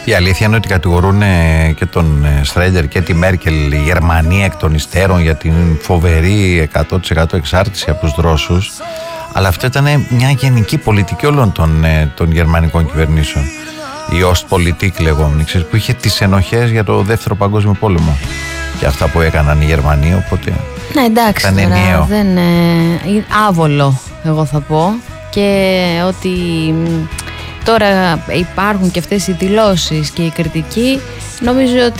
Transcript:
Η αλήθεια είναι ότι κατηγορούν και τον Στρέλτερ και τη Μέρκελ, η Γερμανία εκ των υστέρων, για την φοβερή 100% εξάρτηση από τους Ρώσους. Αλλά αυτό ήταν μια γενική πολιτική όλων των γερμανικών κυβερνήσεων. Η Ostpolitik λεγόμενη, που είχε τις ενοχές για το δεύτερο παγκόσμιο πόλεμο. Και αυτά που έκαναν οι Γερμανοί, οπότε. Ναι, εντάξει, τώρα δεν είναι άβολο, εγώ θα πω. Και ότι τώρα υπάρχουν και αυτές οι δηλώσεις και η κριτική, νομίζω ότι